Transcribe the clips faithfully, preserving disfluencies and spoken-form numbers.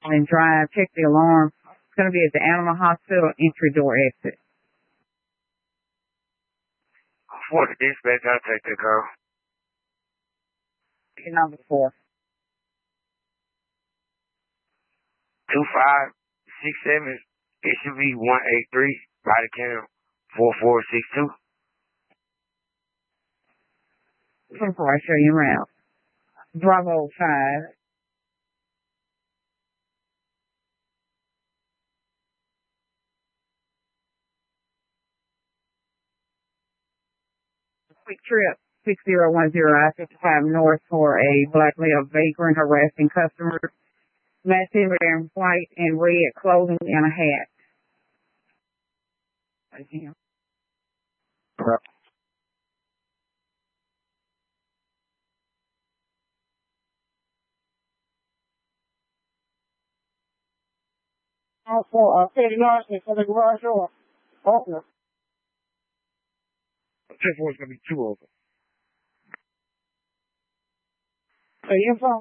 and drive. Check the alarm. It's going to be at the Animal Hospital entry door exit. For the dispatch, I'll take the call. Number four. Two five six seven. It should be one eight three. Body cam four four six two. Before I show you around. Bravo five. Quick trip six zero one zero I fifty-five North for a black male vagrant harassing customers. Massive in white and red clothing and a hat. Again. Also, uh, Katie Larson for the garage door. Opener. ten four is going to be two over. Hey, info?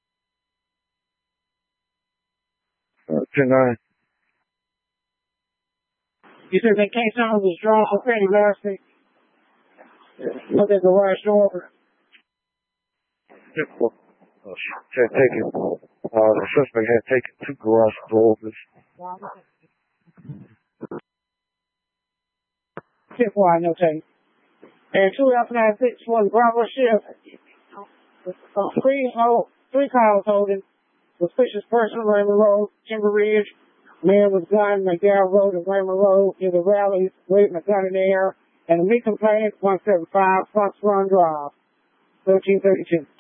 Uh, ten nine. You said that case on was drawn for Katie Larson. Look at the garage door. ten four. Oh, shit. Had taken, uh, the suspect had taken two garage doors. ten four, I notate. And two F nine six for the Bravo shift. Uh, three, oh, three calls holding. Suspicious person, Raymond Road, Timber Ridge. Man with gun, McDowell Road and Raymond Road in the rallies, waving a gun in the air. And the meat complainant, one seven five, Fox Run Drive, thirteen thirty-two.